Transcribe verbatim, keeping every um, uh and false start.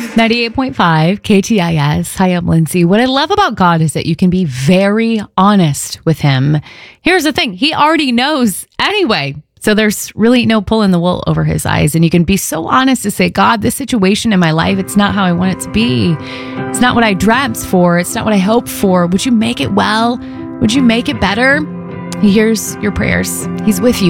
ninety-eight point five K T I S. Hi, I'm Lindsay. What I love about God is that you can be very honest with him. Here's the thing. He already knows anyway. So there's really no pulling the wool over his eyes. And you can be so honest to say, God, this situation in my life, it's not how I want it to be. It's not what I dreamt for. It's not what I hoped for. Would you make it well? Would you make it better? He hears your prayers. He's with you.